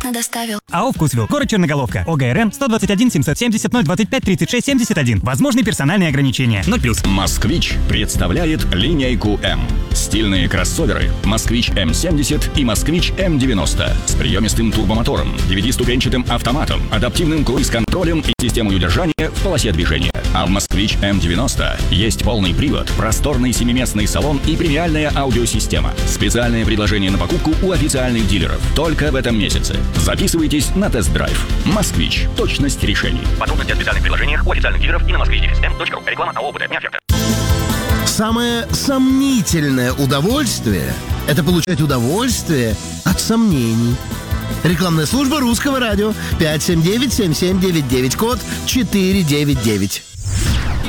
бесплатно доставил. АО «Вкусвилл», город Черноголовка, ОГРН 121 770 025 36 71. Возможны персональные ограничения. 0+. «Москвич» представляет линейку М. Стильные кроссоверы «Москвич М70» и «Москвич М90» с приемистым турбомотором, 9-ступенчатым автоматом, адаптивным круиз-контролем и системой удержания в полосе движения. А в «Москвич М90» есть полный привод, просторный семиместный салон и премиальная аудиосистема. Специальное предложение на покупку у официальных дилеров только в этом месяце. Записывайтесь на тест-драйв. «Москвич». Точность решений. Подробности о специальных предложениях у официальных дилеров и на moskvich.m.ru. Реклама АО «ОПТ». Самое сомнительное удовольствие – это получать удовольствие от сомнений. Рекламная служба Русского радио. 579-7799, код 499.